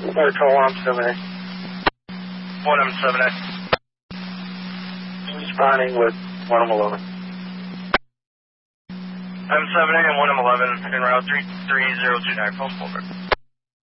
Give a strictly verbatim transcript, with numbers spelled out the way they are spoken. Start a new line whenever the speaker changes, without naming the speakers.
Or call on seven A.
one M seven A.
Responding with one M eleven.
M seven A and one M eleven en route three three zero two nine, post Boulder.